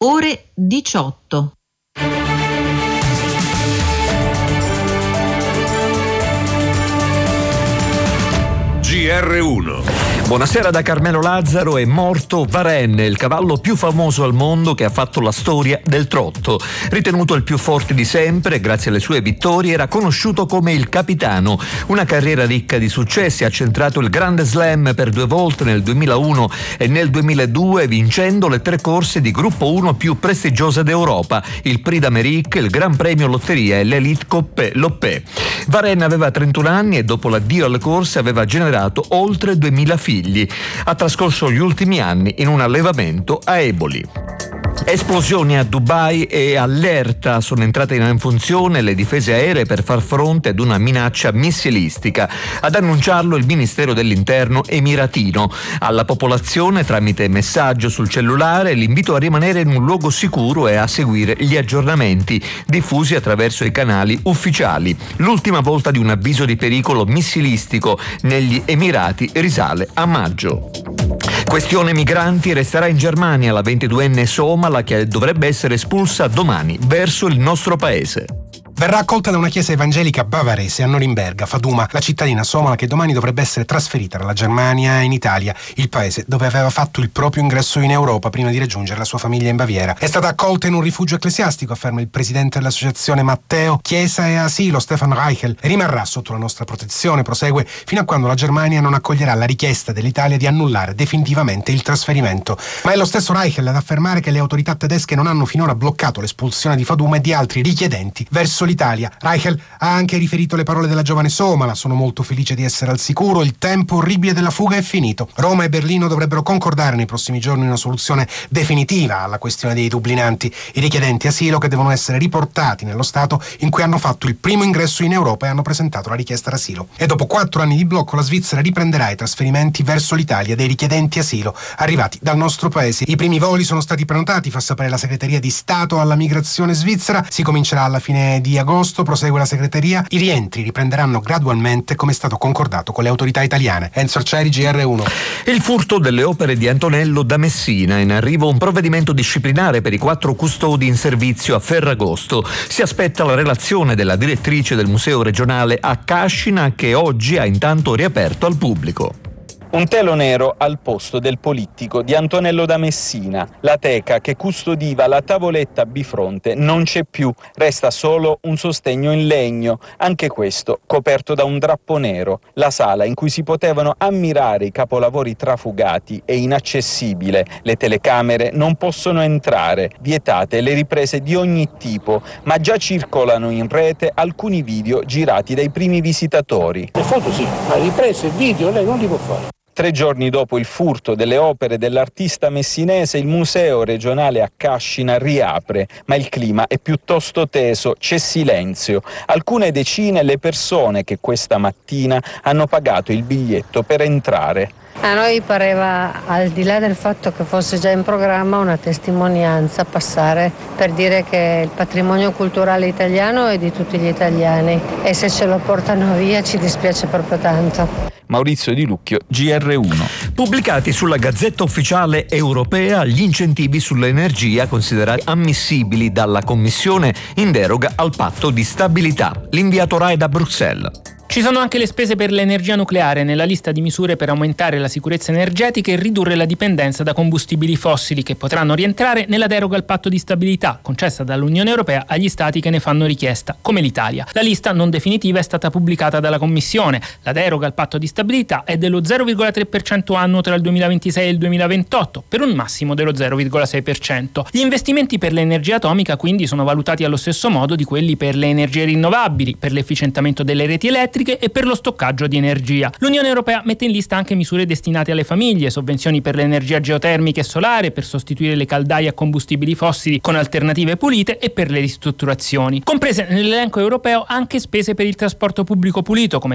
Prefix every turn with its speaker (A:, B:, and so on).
A: ore 18.
B: GR1.
C: Buonasera da Carmelo Lazzaro. È morto Varenne, il cavallo più famoso al mondo che ha fatto la storia del trotto. Ritenuto il più forte di sempre, grazie alle sue vittorie era conosciuto come il capitano. Una carriera ricca di successi, ha centrato il Grande Slam per 2 volte nel 2001 e nel 2002, vincendo le 3 corse di Gruppo 1 più prestigiose d'Europa, il Prix d'Amérique, il Gran Premio Lotteria e l'Elite Loppé. Varenne aveva 31 anni e dopo l'addio alle corse aveva generato oltre 2000 figli. Ha trascorso gli ultimi anni in un allevamento a Eboli. Esplosioni a Dubai e all'Erta. Sono entrate in funzione le difese aeree per far fronte ad una minaccia missilistica. Ad annunciarlo il Ministero dell'Interno emiratino. Alla popolazione, tramite messaggio sul cellulare, l'invito a rimanere in un luogo sicuro e a seguire gli aggiornamenti diffusi attraverso i canali ufficiali. L'ultima volta di un avviso di pericolo missilistico negli Emirati risale a maggio. Questione migranti: resterà in Germania la 22enne somala che dovrebbe essere espulsa domani verso il nostro paese.
D: Verrà accolta da una chiesa evangelica bavarese a Norimberga, Faduma, la cittadina somala che domani dovrebbe essere trasferita dalla Germania in Italia, il paese dove aveva fatto il proprio ingresso in Europa prima di raggiungere la sua famiglia in Baviera. È stata accolta in un rifugio ecclesiastico, afferma il presidente dell'associazione Matteo, Chiesa e Asilo, Stefan Reichel, e rimarrà sotto la nostra protezione, prosegue, fino a quando la Germania non accoglierà la richiesta dell'Italia di annullare definitivamente il trasferimento. Ma è lo stesso Reichel ad affermare che le autorità tedesche non hanno finora bloccato l'espulsione di Faduma e di altri richiedenti verso l'Italia. Reichel ha anche riferito le parole della giovane somala: sono molto felice di essere al sicuro, il tempo orribile della fuga è finito. Roma e Berlino dovrebbero concordare nei prossimi giorni una soluzione definitiva alla questione dei dublinanti, i richiedenti asilo che devono essere riportati nello stato in cui hanno fatto il primo ingresso in Europa e hanno presentato la richiesta d'asilo. E dopo 4 anni di blocco la Svizzera riprenderà i trasferimenti verso l'Italia dei richiedenti asilo arrivati dal nostro paese. I primi voli sono stati prenotati, fa sapere la segreteria di Stato alla migrazione svizzera. Si comincerà alla fine di agosto, prosegue la segreteria. I rientri riprenderanno gradualmente come è stato concordato con le autorità italiane. Enzo Arcieri, GR1.
C: Il furto delle opere di Antonello da Messina. In arrivo un provvedimento disciplinare per i 4 custodi in servizio a Ferragosto. Si aspetta la relazione della direttrice del Museo regionale a Cascina, che oggi ha intanto riaperto al pubblico.
E: Un telo nero al posto del polittico di Antonello da Messina. La teca che custodiva la tavoletta bifronte non c'è più, resta solo un sostegno in legno, anche questo coperto da un drappo nero. La sala in cui si potevano ammirare i capolavori trafugati è inaccessibile, le telecamere non possono entrare, vietate le riprese di ogni tipo, ma già circolano in rete alcuni video girati dai primi visitatori.
F: Le foto sì, ma riprese e video lei non li può fare.
E: 3 giorni dopo il furto delle opere dell'artista messinese, il Museo regionale a Cascina riapre, ma il clima è piuttosto teso, c'è silenzio. Alcune decine le persone che questa mattina hanno pagato il biglietto per entrare.
G: A noi pareva, al di là del fatto che fosse già in programma, una testimonianza passare per dire che il patrimonio culturale italiano è di tutti gli italiani e se ce lo portano via ci dispiace proprio tanto.
E: Maurizio Di Lucchio, GR1.
C: Pubblicati sulla Gazzetta Ufficiale Europea gli incentivi sull'energia considerati ammissibili dalla Commissione in deroga al patto di stabilità. L'inviato RAI da Bruxelles.
H: Ci sono anche le spese per l'energia nucleare nella lista di misure per aumentare la sicurezza energetica e ridurre la dipendenza da combustibili fossili, che potranno rientrare nella deroga al patto di stabilità concessa dall'Unione Europea agli stati che ne fanno richiesta, come l'Italia. La lista non definitiva è stata pubblicata dalla Commissione. La deroga al patto di stabilità è dello 0,3% annuo tra il 2026 e il 2028, per un massimo dello 0,6%. Gli investimenti per l'energia atomica quindi sono valutati allo stesso modo di quelli per le energie rinnovabili, per l'efficientamento delle reti elettriche e per lo stoccaggio di energia. L'Unione Europea mette in lista anche misure destinate alle famiglie, sovvenzioni per l'energia geotermica e solare, per sostituire le caldaie a combustibili fossili con alternative pulite e per le ristrutturazioni. Comprese nell'elenco europeo anche spese per il trasporto pubblico pulito, come